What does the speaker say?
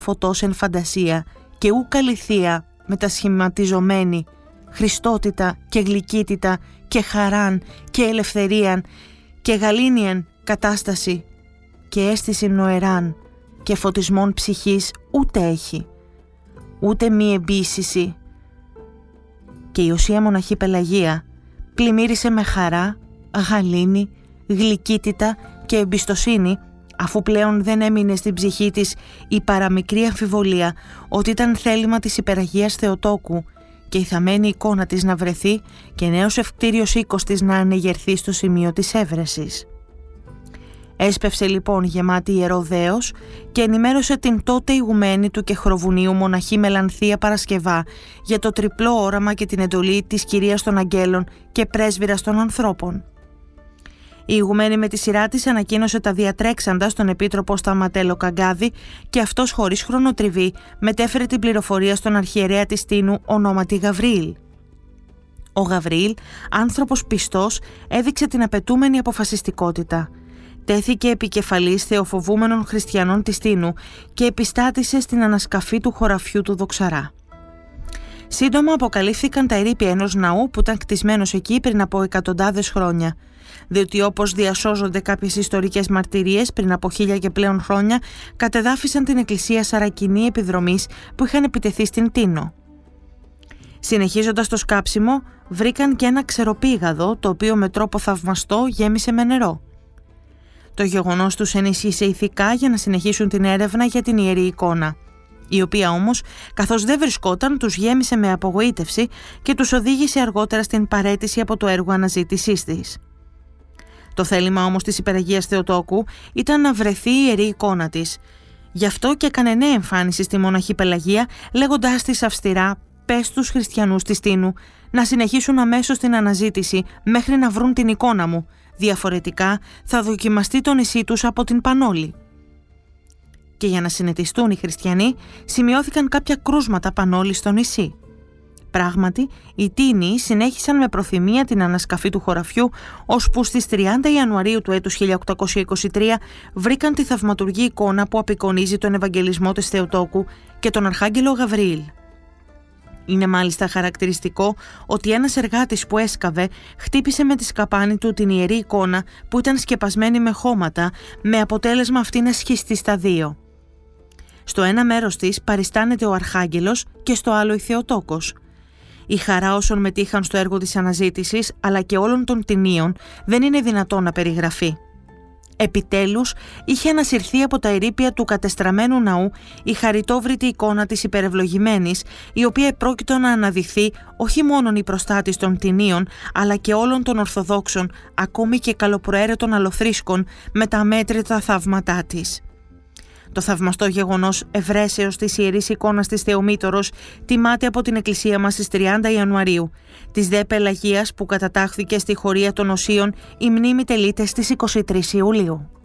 φωτός εν φαντασία και ου καλυθία μετασχηματιζομένη, χριστότητα και γλυκύτητα και χαράν και ελευθερίαν και γαλήνιαν κατάσταση και αίσθηση νοεράν και φωτισμόν ψυχής ούτε έχει, ούτε μη εμπίσηση. Και η Οσία μοναχή Πελαγία πλημμύρισε με χαρά, γαλήνη, γλυκύτητα και εμπιστοσύνη, αφού πλέον δεν έμεινε στην ψυχή της η παραμικρή αμφιβολία ότι ήταν θέλημα της υπεραγίας Θεοτόκου και η θαμμένη εικόνα της να βρεθεί και νέος ευκτήριος οίκος της να ανεγερθεί στο σημείο της έβρεσης. Έσπευσε λοιπόν γεμάτη ιερό δέος και ενημέρωσε την τότε ηγουμένη του Κεχροβουνίου μοναχή Μελανθία Παρασκευά για το τριπλό όραμα και την εντολή της Κυρίας των Αγγέλων και Πρέσβυρας των Ανθρώπων. Η ηγουμένη με τη σειρά της ανακοίνωσε τα διατρέξαντα στον Επίτροπο Σταματέλο Καγκάδη και αυτός χωρίς χρονοτριβή μετέφερε την πληροφορία στον αρχιερέα της Τίνου ονόματι Γαβριήλ. Ο Γαβριήλ, άνθρωπος πιστός, έδειξε την απαιτούμενη αποφασιστικότητα. Τέθηκε επικεφαλής θεοφοβούμενων χριστιανών της Τίνου και επιστάτησε στην ανασκαφή του χωραφιού του Δοξαρά. Σύντομα αποκαλύφθηκαν τα ερείπια ενός ναού που ήταν κτισμένος εκεί πριν από εκατοντάδες χρόνια, διότι όπως διασώζονται κάποιες ιστορικές μαρτυρίες, πριν από 1000 και πλέον χρόνια κατεδάφισαν την εκκλησία Σαρακινή επιδρομής που είχαν επιτεθεί στην Τίνο. Συνεχίζοντας το σκάψιμο, βρήκαν και ένα ξεροπήγαδο, το οποίο με τρόπο θαυμαστό γέμισε με νερό. Το γεγονός τους ενισχύσε ηθικά για να συνεχίσουν την έρευνα για την ιερή εικόνα, η οποία όμως, καθώς δεν βρισκόταν, τους γέμισε με απογοήτευση και τους οδήγησε αργότερα στην παραίτηση από το έργο αναζήτησής της. Το θέλημα όμως της υπεραγίας Θεοτόκου ήταν να βρεθεί η ιερή εικόνα της. Γι' αυτό και έκανε νέα εμφάνιση στη μοναχή Πελαγία, λέγοντάς της αυστηρά: «Πες στους χριστιανούς της Τίνου να συνεχίσουν αμέσως την αναζήτηση μέχρι να βρουν την εικόνα μου. Διαφορετικά θα δοκιμαστεί το νησί τους από την Πανόλη». Και για να συνετιστούν οι χριστιανοί, σημειώθηκαν κάποια κρούσματα Πανόλη στο νησί. Πράγματι, οι Τίνοι συνέχισαν με προθυμία την ανασκαφή του χωραφιού, ώσπου στις 30 Ιανουαρίου του έτους 1823 βρήκαν τη θαυματουργή εικόνα που απεικονίζει τον Ευαγγελισμό της Θεοτόκου και τον Αρχάγγελο Γαβριήλ. Είναι μάλιστα χαρακτηριστικό ότι ένας εργάτης που έσκαβε χτύπησε με τη σκαπάνη του την ιερή εικόνα που ήταν σκεπασμένη με χώματα, με αποτέλεσμα αυτή να σχιστεί στα δύο. Στο ένα μέρος της παριστάνεται ο Αρχάγγελος και στο άλλο η Θεοτόκος. Η χαρά όσων μετήχαν στο έργο της αναζήτησης, αλλά και όλων των τινίων, δεν είναι δυνατό να περιγραφεί. Επιτέλους, είχε ανασυρθεί από τα ερείπια του κατεστραμμένου ναού η χαριτόβρητη εικόνα της υπερευλογημένης, η οποία επρόκειτο να αναδειχθεί όχι μόνον η προστάτης των τινίων, αλλά και όλων των Ορθοδόξων, ακόμη και καλοπροαίρετων αλοθρίσκων, με τα αμέτρητα θαύματά της. Το θαυμαστό γεγονός ευρέσεως της ιερής εικόνας της Θεομήτωρος τιμάται από την Εκκλησία μας στις 30 Ιανουαρίου, της δε Πελαγίας που κατατάχθηκε στη χωρία των Οσίων η μνήμη τελείται στις 23 Ιουλίου.